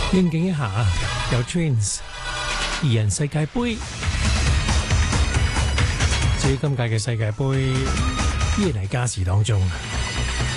應景一下，有 Twins 二人世界盃。至於今屆嘅世界盃依然係加時當中。